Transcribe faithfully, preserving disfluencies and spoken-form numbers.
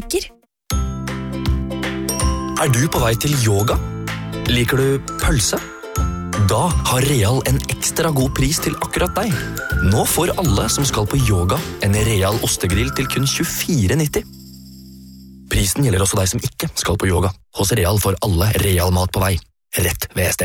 tenker. Er du på vei til yoga? Liker du pølse? Da har Real en ekstra god pris til akkurat deg. Nå får alle som skal på yoga en Real ostegrill til kun tjuefire nitti. Prisen gjelder også deg som ikke skal på yoga. Hos Real får alle Real mat på vei. Rett ved S D.